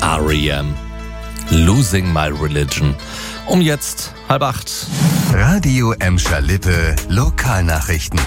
R.E.M. Losing My Religion. Um jetzt 7:30. Radio Emscher Lippe Lokalnachrichten.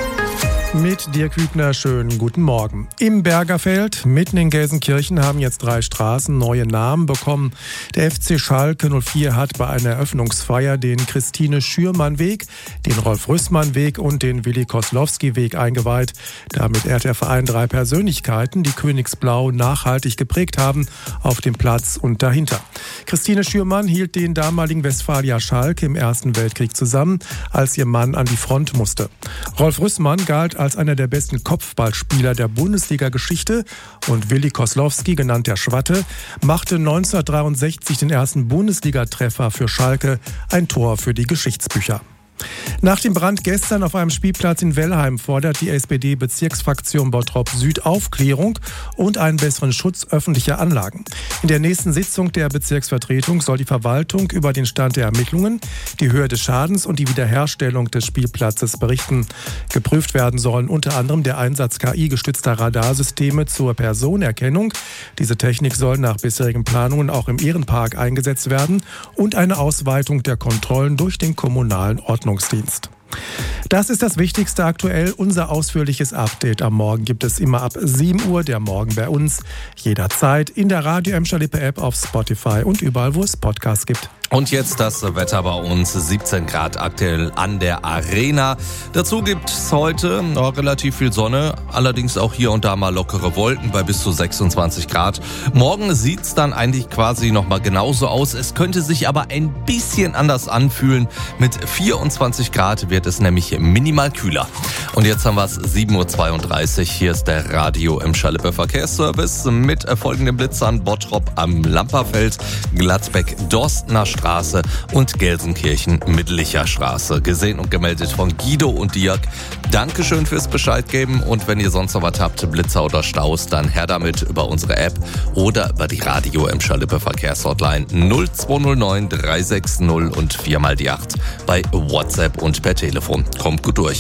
Mit Dirk Hübner, schönen guten Morgen. Im Bergerfeld, mitten in Gelsenkirchen, haben jetzt 3 Straßen neue Namen bekommen. Der FC Schalke 04 hat bei einer Eröffnungsfeier den Christine-Schürmann-Weg, den Rolf-Rüssmann-Weg und den Willi-Koslowski-Weg eingeweiht. Damit ehrt der Verein 3 Persönlichkeiten, die Königsblau nachhaltig geprägt haben, auf dem Platz und dahinter. Christine Schürmann hielt den damaligen Westfalia Schalke im Ersten Weltkrieg zusammen, als ihr Mann an die Front musste. Rolf Rüssmann galt als einer der besten Kopfballspieler der Bundesliga-Geschichte und Willi Koslowski, genannt der Schwatte, machte 1963 den ersten Bundesliga-Treffer für Schalke, ein Tor für die Geschichtsbücher. Nach dem Brand gestern auf einem Spielplatz in Wellheim fordert die SPD-Bezirksfraktion Bottrop Süd Aufklärung und einen besseren Schutz öffentlicher Anlagen. In der nächsten Sitzung der Bezirksvertretung soll die Verwaltung über den Stand der Ermittlungen, die Höhe des Schadens und die Wiederherstellung des Spielplatzes berichten. Geprüft werden sollen unter anderem der Einsatz KI-gestützter Radarsysteme zur Personenerkennung. Diese Technik soll nach bisherigen Planungen auch im Ehrenpark eingesetzt werden und eine Ausweitung der Kontrollen durch den kommunalen Ordnungsdienst. Das ist das Wichtigste aktuell. Unser ausführliches Update am Morgen gibt es immer ab 7 Uhr. Der Morgen bei uns jederzeit in der Radio Emscher Lippe App, auf Spotify und überall, wo es Podcasts gibt. Und jetzt das Wetter bei uns, 17 Grad aktuell an der Arena. Dazu gibt es heute noch relativ viel Sonne, allerdings auch hier und da mal lockere Wolken bei bis zu 26 Grad. Morgen sieht es dann eigentlich quasi nochmal genauso aus. Es könnte sich aber ein bisschen anders anfühlen. Mit 24 Grad wird es nämlich minimal kühler. Und jetzt haben wir es 7:32 Uhr. Hier ist der Radio Emscher Lippe Verkehrsservice mit folgenden Blitzern: Bottrop am Lamperfeld, Gladbeck Dorstener Straße und Gelsenkirchen Mittlicher Straße. Gesehen und gemeldet von Guido und Dirk. Dankeschön fürs Bescheid geben, und wenn ihr sonst noch was habt, Blitzer oder Staus, dann her damit über unsere App oder über die Radio Emscher Lippe Verkehrshotline 0209 360 und 4x8 bei WhatsApp und per Telefon. Kommt gut durch.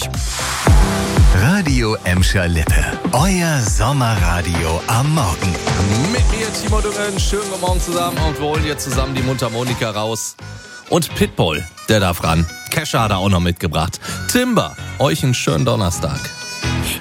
Radio Emscher Lippe, euer Sommerradio am Morgen. Mit mir, Timo Düngen, schönen guten Morgen zusammen, und wir holen jetzt zusammen die Mundharmonika raus. Und Pitbull, der darf ran. Kesha hat er auch noch mitgebracht. Timber, euch einen schönen Donnerstag.